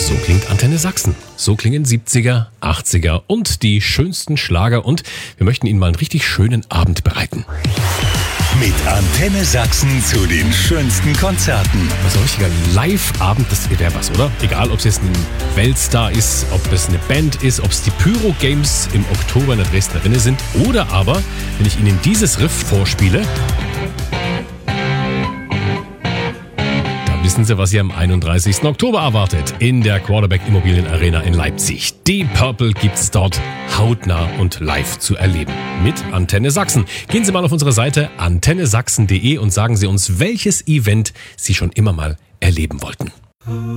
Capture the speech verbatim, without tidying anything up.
So klingt Antenne Sachsen. So klingen siebziger, achtziger und die schönsten Schlager. Und wir möchten Ihnen mal einen richtig schönen Abend bereiten. Mit Antenne Sachsen zu den schönsten Konzerten. Also ein richtiger Live-Abend, das wäre was, oder? Egal, ob es jetzt ein Weltstar ist, ob es eine Band ist, ob es die Pyro Games im Oktober in der Dresdner Rinne sind. Oder aber, wenn ich Ihnen dieses Riff vorspiele, wissen Sie, was Sie am einunddreißigsten Oktober erwartet in der Quarterback Immobilien Arena in Leipzig. Deep Purple gibt's dort hautnah und live zu erleben mit Antenne Sachsen. Gehen Sie mal auf unsere Seite antenne sachsen punkt de und sagen Sie uns, welches Event Sie schon immer mal erleben wollten.